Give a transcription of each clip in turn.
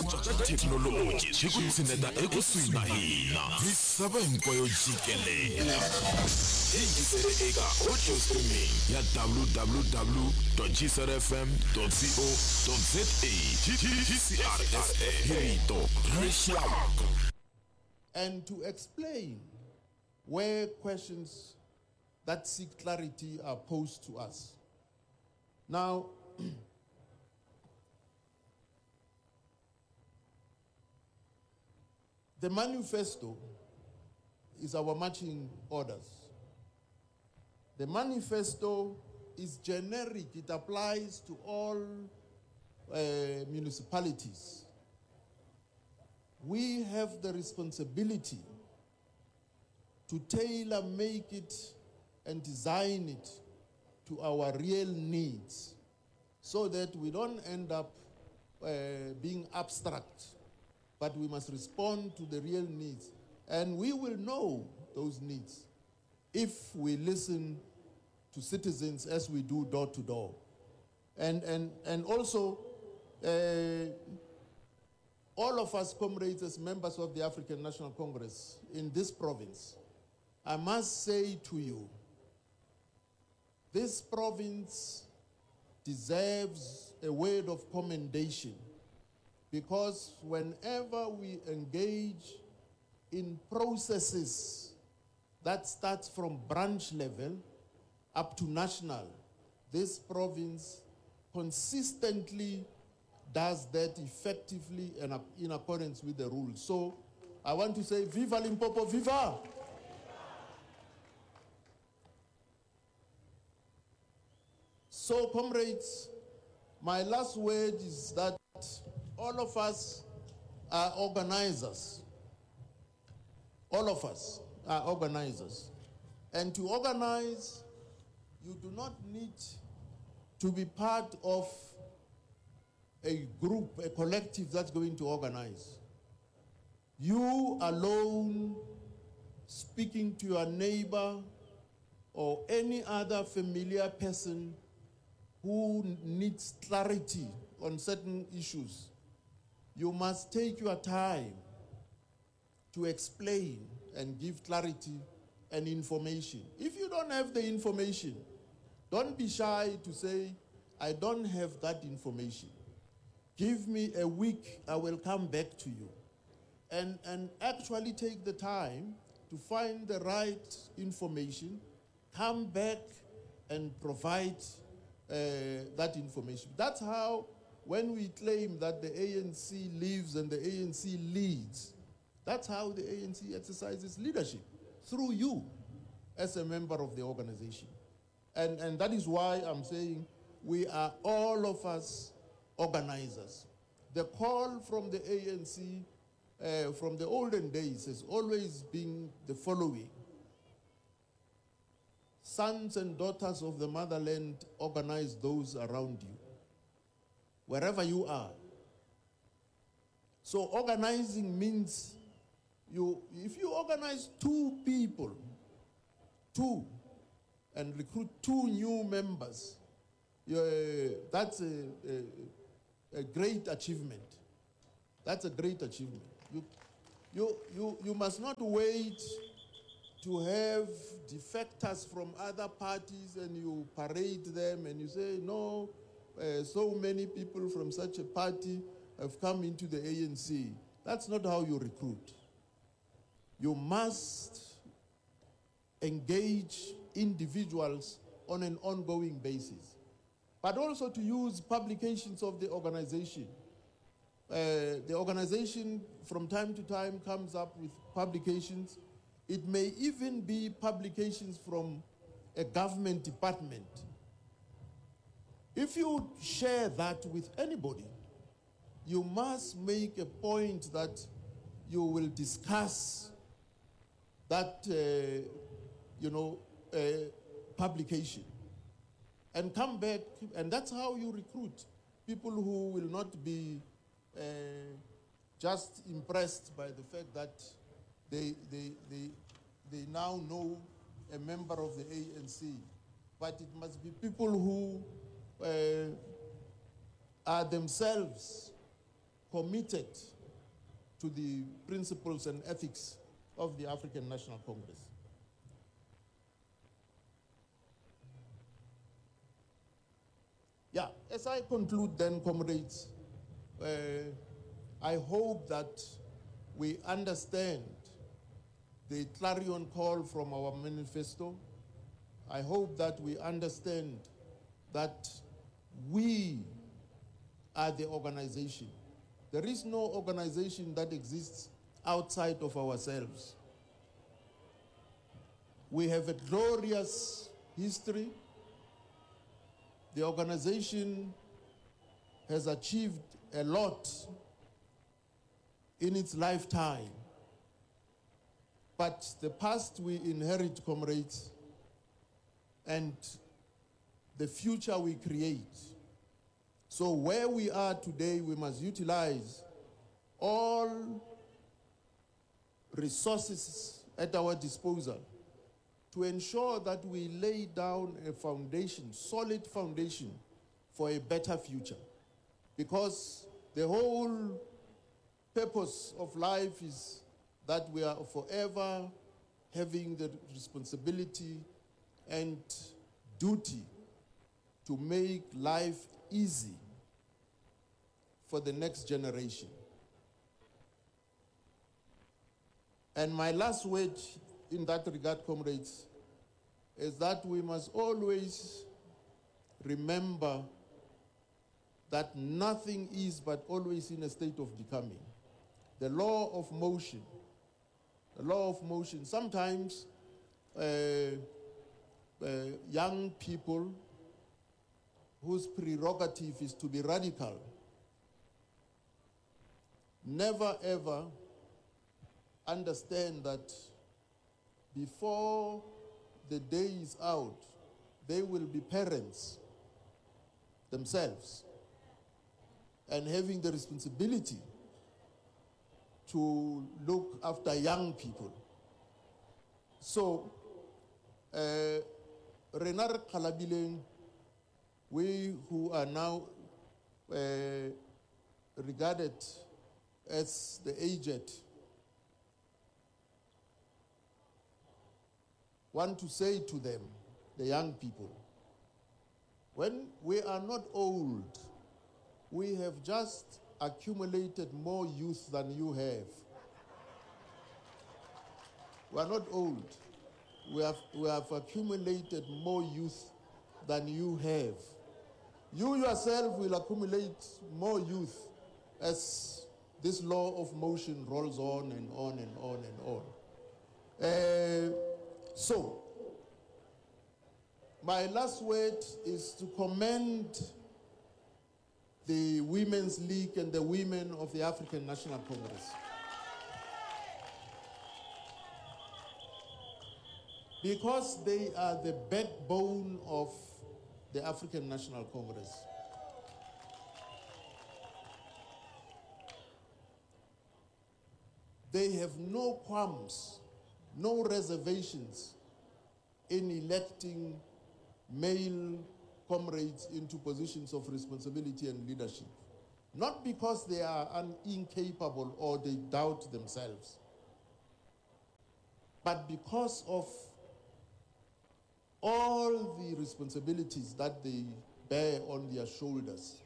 cincacinca ka thekinoloji swi ku tshineta ekusuhi na hina misava hinkwayo jikelela yingisele eka audio streaming ya www.gsrfm.co.za GCRSA rito rexaka. And to explain where questions that seek clarity are posed to us. Now, the manifesto is our marching orders. The manifesto is generic. It applies to all municipalities. We have the responsibility to tailor-make it and design it to our real needs so that we don't end up being abstract, but we must respond to the real needs. And we will know those needs if we listen to citizens as we do door to door. And also, all of us comrades as members of the African National Congress in this province, I must say to you, this province deserves a word of commendation, because whenever we engage in processes that start from branch level up to national, this province consistently does that effectively and in accordance with the rules. So I want to say, Viva Limpopo, Viva! So, comrades, my last word is that all of us are organizers. All of us are organizers. And to organize, you do not need to be part of a group, a collective that's going to organize. You alone, speaking to your neighbor or any other familiar person who needs clarity on certain issues, you must take your time to explain and give clarity and information. If you don't have the information, don't be shy to say, I don't have that information. Give me a week, I will come back to you. And actually take the time to find the right information, come back and provide that information. That's how, when we claim that the ANC lives and the ANC leads, that's how the ANC exercises leadership, through you as a member of the organization. And that is why I'm saying we are all of us organizers. The call from the ANC from the olden days has always been the following: sons and daughters of the motherland, organize those around you, wherever you are. So organizing means if you organize 2 people, and recruit 2 new members, that's a great achievement. That's a great achievement. You must not wait to have defectors from other parties and you parade them and you say, no, so many people from such a party have come into the ANC. That's not how you recruit. You must engage individuals on an ongoing basis, but also to use publications of the organization. The organization from time to time comes up with publications. It may even be publications from a government department. If you share that with anybody, you must make a point that you will discuss that publication and come back, and that's how you recruit people who will not be just impressed by the fact that they now know a member of the ANC, but it must be people who are themselves committed to the principles and ethics of the African National Congress. Yeah, as I conclude then, comrades, I hope that we understand the clarion call from our manifesto. I hope that we understand that we are the organization. There is no organization that exists outside of ourselves. We have a glorious history. The organization has achieved a lot in its lifetime. But the past we inherit, comrades, and the future we create. So where we are today, we must utilize all resources at our disposal to ensure that we lay down a foundation, solid foundation, for a better future. Because the whole purpose of life is that we are forever having the responsibility and duty to make life easy for the next generation. And my last word in that regard, comrades, is that we must always remember that nothing is but always in a state of becoming. The law of motion. Sometimes young people whose prerogative is to be radical never ever understand that before the day is out, they will be parents themselves and having the responsibility to look after young people. So, Renar Kalabileng, we who are now regarded as the aged, want to say to them, the young people, when we are not old, we have just accumulated more youth than you have. We are not old. We have accumulated more youth than you have. You yourself will accumulate more youth as this law of motion rolls on and on and on and on. So, my last word is to commend the Women's League and the women of the African National Congress. Because they are the backbone of the African National Congress. They have no qualms, no reservations in electing male comrades into positions of responsibility and leadership. Not because they are incapable or they doubt themselves, but because of all the responsibilities that they bear on their shoulders.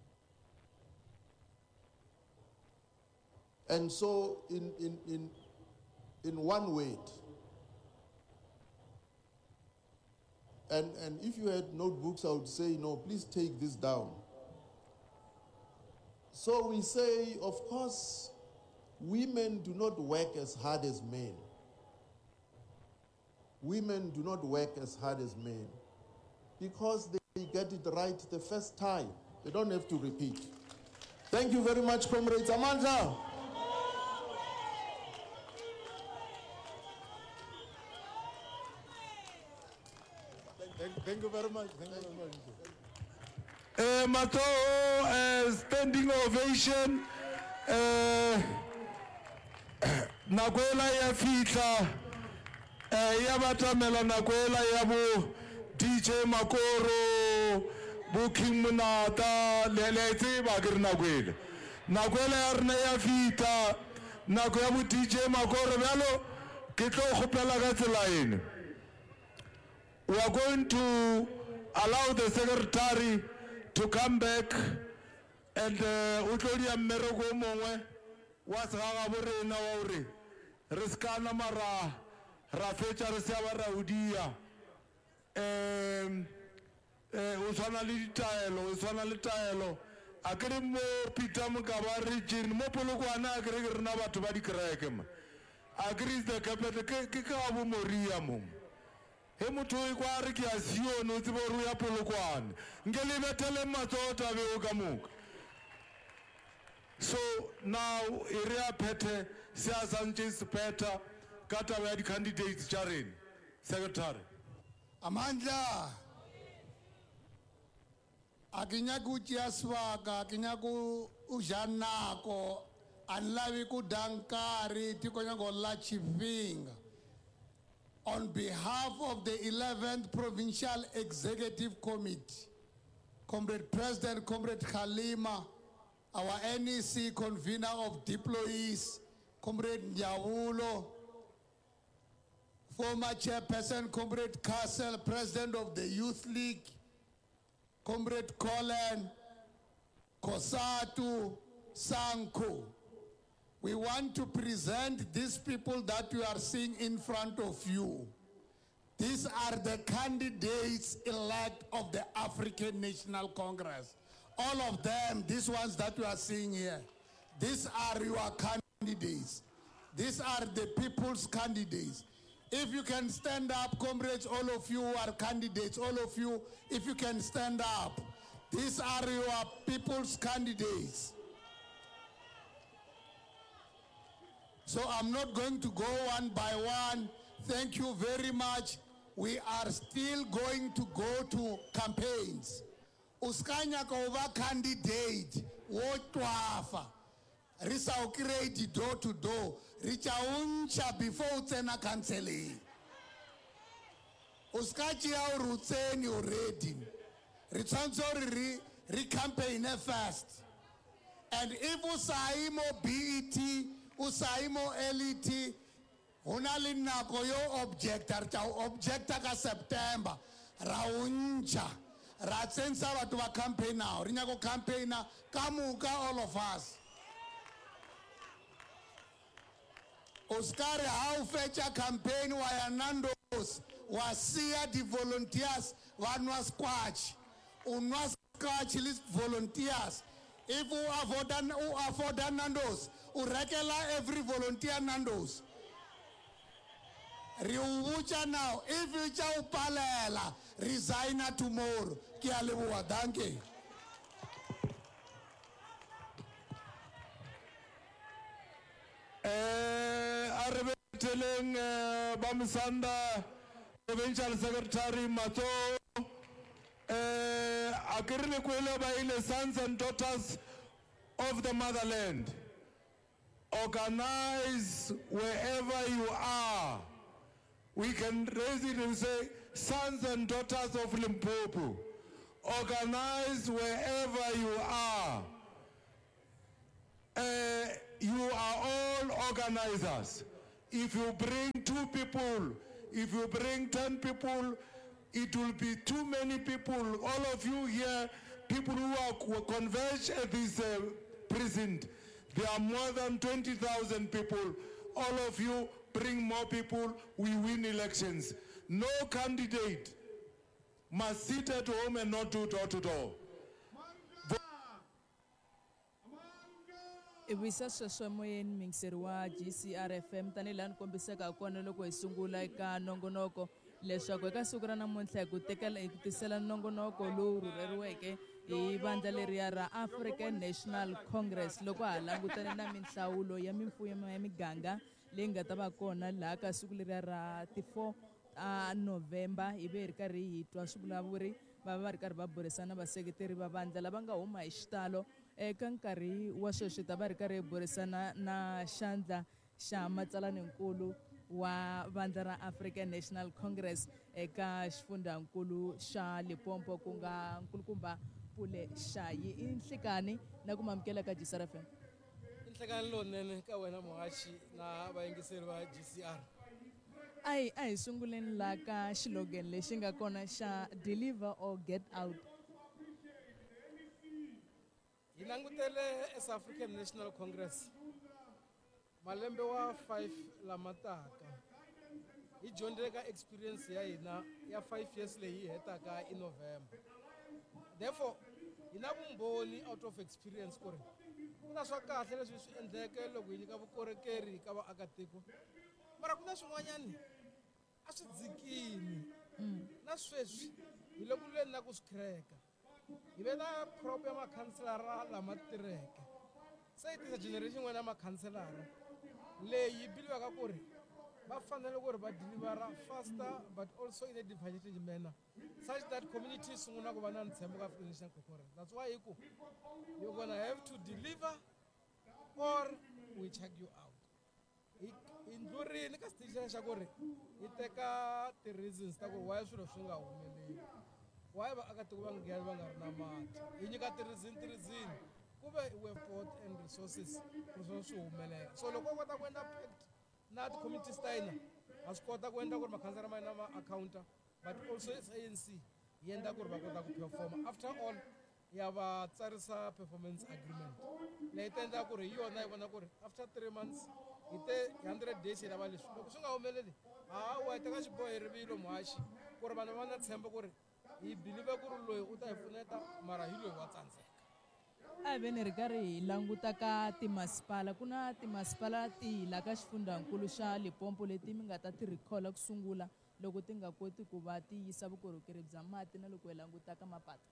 And so, in one word, and if you had notebooks, I would say, no, please take this down. So we say, of course, women do not work as hard as men. Women do not work as hard as men because they get it right the first time. They don't have to repeat. Thank you very much, comrades. Amandla. Thank you very much. Thank you very much. Mato, standing ovation. Nakwela ya fitla. Ya batamela nakwela ya bu DJ Makoro, bu King Munata, lelete bagir nakwela. nako ele ya rena ya fitla nako ya bo DJ Makoro bjalo ke tlo kgopela ka tsela ene. We are going to allow the secretary to come back and o tlo dia mmereko o mongwe wa segaga bo rena wa hore re skana mara ra fetša re se ba ra udia o tshwana le taelo a kere mo Peter Mokaba region mo Polokwane a kere ke rena batho ba dikereke ma a kere is the capital ke ka bo Moria mo he motho e kwa re ke a sio no tsebo ru ya Polokwane nke le betele matsota be o ka moka. So now area pete sia Sanchez Peter kata ya di candidates Jaren secretary Amandla akinyaku tiaswaka akinyaku ujanako anlavi ku dankari tikonyago la chivinga. On behalf of the 11th Provincial Executive Committee, Comrade President, Comrade Khalima, our NEC convener of deployees, Comrade Nyawulo, former chairperson, Comrade Castle, president of the Youth League, Comrade Colin, Kosatu, Sanko. We want to present these people that you are seeing in front of you. These are the candidates elect of the African National Congress. All of them, these ones that you are seeing here, these are your candidates. These are the people's candidates. If you can stand up, comrades, all of you who are candidates, all of you, if you can stand up. These are your people's candidates. So I'm not going to go one by one. Thank you very much. We are still going to go to campaigns. Uskanya kova candidate, wotwafa. Risa ukiredi door to door. Richa uncha before utena canceli. Uskachi au rutseni already. Richansori re-campaign fast. And if usaimo BET, usaimo LET, unali nako yo objector ka September rauncha ratsensa watu wa campaign now rinyako campaigner kamuka all of us Oscar how fecha campaign wa Yanandos wasia di volunteers wanwa squatch unwa squatch list volunteers if you afford Nandos urekela every volunteer Nandos Riucha now. If you chau palela, resign tomorrow. Kia lewa, thank you. Telling Bamisanda, Provincial Secretary Mato, Akirine Kwele by sons and daughters of the motherland. Organize wherever you are. We can raise it and say, sons and daughters of Limpopo, organize wherever you are. You are all organizers. If you bring 2 people, if you bring 10 people, it will be too many people. All of you here, people who are converged at this precinct, there are more than 20,000 people. All of you bring more people, we win elections. No candidate must sit at home and not do door to door. Ibisa sweswe moyeni mingseri wa GCRFM tanilan kombiseka kona loko isungula eka nongonoko leswaku eka siku ra namuntlha ku tisela nongonoko lowu rhurheriweke hi vandla leriya ra African National Congress loko ha langutane na minhlawulo ya mimfumo ya miganga leyi nga ta va kona laha ka siku leriya ra ti 4 November ibe ri karhi hi twa swivulavuri va ri karhi va burisana vaseketeri va vandla lava nga huma hi xitalo eka nkarhi wa sweswi ta va ri karhi burisana na xandla xa matsalankulu wa vandla ra African National Congress eka xifundzankulu xa Limpopo ku nga nkulukumba Pule Shayi inhlekani na kumamkela ka GCR FM. Inhlekani lonene ka wena Mohashi na vaingiseri va GCR. Ai sunguleni la ka slogan lexi nga kona xa deliver or get out. Hi langutele South African National Congress. Malembe wa 5 lama taka. Hi dyondzile ka experience ya hina ya 5 years leyi hetaka in November. Therefore, hi na vumbhoni out of experience ku ri ku na swa kahle leswi swi endleke loko hi nyika vukorhokeri ka vaakatiko. Mara ku na swin'wanyani a swi dzikini. Na sweswi hi le ku lweni na ku swi cracker. Hi ve na crop ya makhanselara lama tirheke. Se hi tisa generation n'wana ya makhanselara leyi biliwaka ku ri va fanele ku ri va delivera faster but also in a differentiated manner such that communities sungula ku va na ntshembo ka African National Congress. That's why you're gonna have to deliver or we check you out. Indlurini ka station xa ku ri hi teka ti-reasons ta ku ri why swilo swi nga humeleli. Why vaakatiko va nga ri na mati. Hi nyika ti-reason ku ve effort and resources ku swi humelela. So loko u kota ku endla pact na ti-communities ta hina ha swi kota ku endla ku ri makhansela ma hina ma accounta but also as ANC hi endla ku ri va kota ku performa. After all ya va tsarisa performance agreement leyi ta endla ku ri hi yona hi vona ku ri after 3 months hi te 100 days hi lava leswi loko swi nga humeleli hawa hi teka xiboho hi rivilo Mohashi ku ri vanhu va na tshemba ku ri hi believe ku ri loyi u ta hi pfuneta mara hi loyi wa tsandzeka. A ve ni ri karhi hi languta ka timasipala ku na timasipala tihi la ka xifundzankulu xa Limpopo leti mi nga ta ti recall ku sungula loko ti nga koti ku va ti yisa vukorhokeri bya mati na loko hi languta ka mapatu.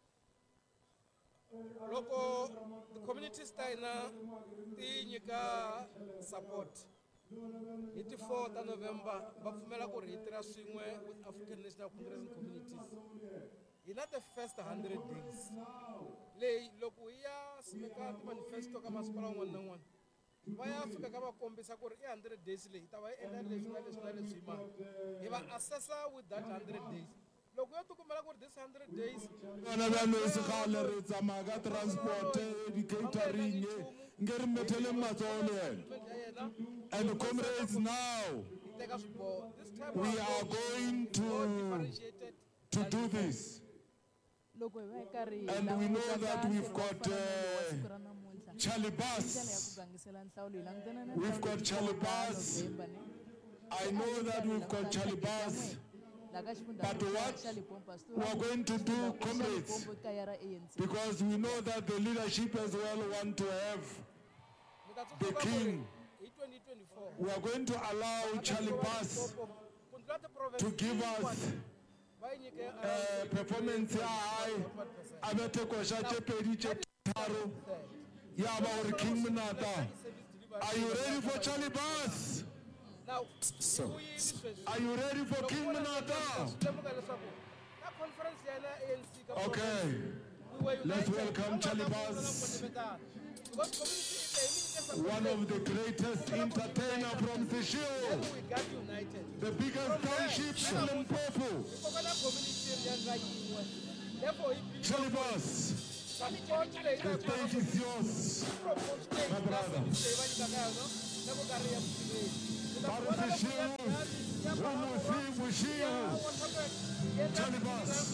Loko communities ta hina ti nyika support hi ti 4 ta November va pfumela ku ri hi tirha swin'we with African National Congress and communities. Hi na the first 100 days leyi loko hi ya simeka ti-manifesto ka masipala un'wana na un'wana va ya fika ka va kombisa ku ri i 100 days leyi hi ta va yi endla leswi na leswi na leswi hi mali hi va assessa with that 100 days. Loko yo tikumela ku ri this 100 days vana va losi khale ri tsamaya ka transport catering nge ri methele matsolo wena. And comrades, now we are going to do this. And we know that we've got Charlie Bus. We've got Charlie Bus. I know that we've got Charlie Bus. But what we are going to do, comrades, because we know that the leadership as well want to have the king. We are going to allow Charlie Bus to give us performance high. Abete kosha chepedi chetaro. Yaba or King Minata. Are you ready for Charlie Bus? So, are you ready for King Minata? Okay. Let's welcome Charlie Bus, one of the greatest entertainers from Seychelles, the biggest township in Limpopo. Charlie Bus, the stage is yours, my brother. Charlie Bus.